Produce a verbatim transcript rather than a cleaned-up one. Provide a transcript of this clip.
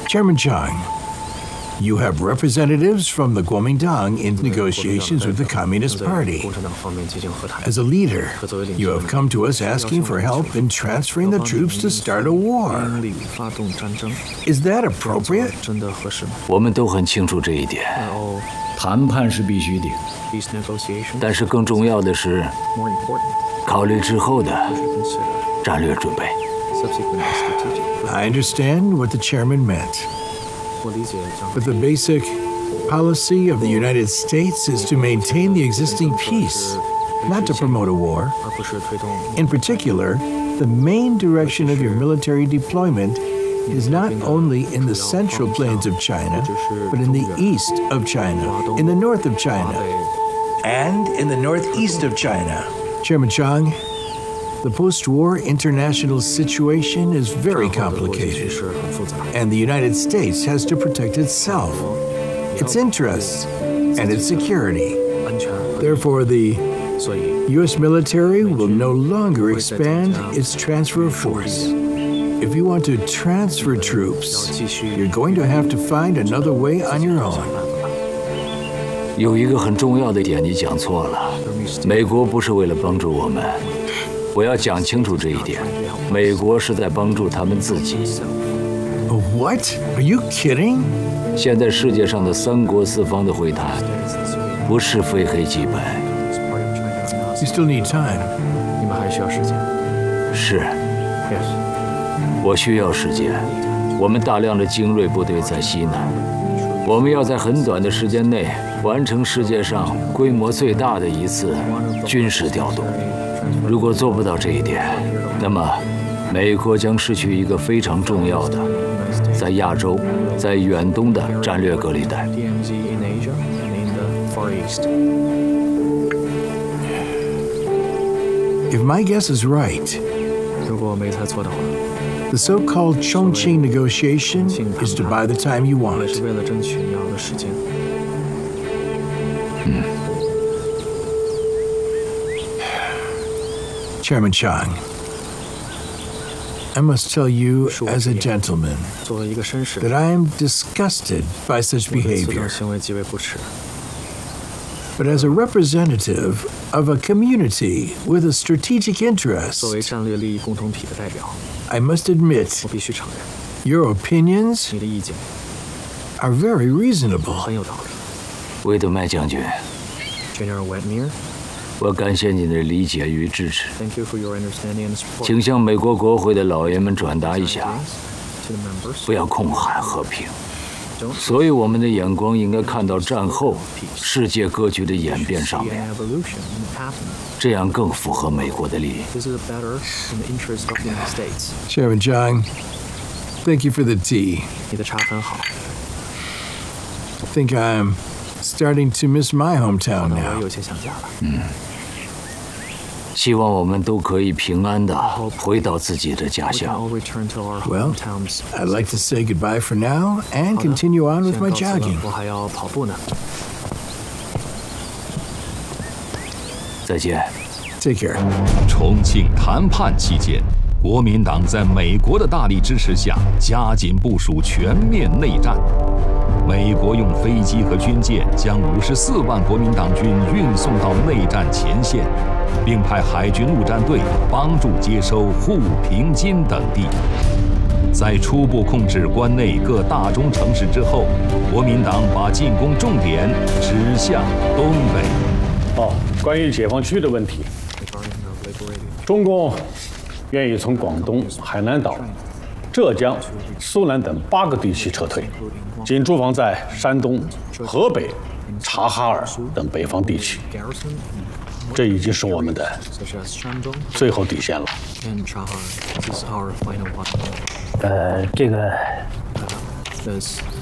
Chairman Chang, you have representatives from the Kuomintang in negotiations with the Communist Party. As a leader, you have come to us asking for help in transferring the troops to start a war. Is that appropriate? 我们都很清楚这一点。谈判是必须的，但是更重要的是考虑之后的战略准备。 I understand what the chairman meant. But the basic policy of the United States is to maintain the existing peace, not to promote a war. In particular, the main direction of your military deployment is not only in the central plains of China, but in the east of China, in the north of China, and in the northeast of China. Chairman Chang, the post-war international situation is very complicated, and the United States has to protect itself, its interests, and its security. Therefore, the U S military will no longer expand its transfer of force. If you want to transfer troops, you're going to have to find another way on your own. 有一个很重要的点你讲错了，美国不是为了帮助我们。我要讲清楚这一点，美国是在帮助他们自己。 What? Are you kidding? 现在世界上的三国四方的会谈，不是非黑即白。 You still need time. 你们还需要时间。 是。我需要时间。我们大量的精锐部队在西南，我们要在很短的时间内完成世界上规模最大的一次军事调动。如果做不到这一点，那么美国将失去一个非常重要的在亚洲、在远东的战略隔离带。 If my guess is right, 如果我没猜错的话， the so-called Chongqing negotiation is to buy the time you want. 是为了争取你要的时间。 嗯。 Chairman Chang, I must tell you as a gentleman that I am disgusted by such behavior. But as a representative of a community with a strategic interest, I must admit your opinions are very reasonable. 魏德迈将军， General Wetmere, 我感谢你的理解与支持。 thank you for your understanding and support. 请向美国国会的老爷们转达一下， To the members, 不要空喊和平。所以我们的眼光应该看到战后世界格局的演变上 see 面， an evolution in the pattern. 这样更符合美国的利益。 This is better in the interest of the United States. Chairman Chang, thank you for the tea. 你的茶很好， I think I'm starting to miss my hometown 我 now. 有些想家了。 嗯，希望我们都可以平安地回到自己的家 We can 乡。 all return to our Well, hometowns. I'd like to say goodbye for now and continue on with my 先告辞了 jogging. 我还要跑步呢。 再见。 Take care. 重庆谈判期间，国民党在美国的大力支持下，加紧部署全面内战。美国用飞机和军舰将五十四万国民党军运送到内战前线，并派海军陆战队帮助接收沪、平津等地。在初步控制关内各大中城市之后，国民党把进攻重点指向东北。 哦，关于解放区的问题，中共愿意从广东、海南岛、浙江、苏南等八个地区撤退，仅驻防在山东、河北、察哈尔等北方地区。这已经是我们的最后底线了。 and Chahar. This is our final one. 呃，这个 This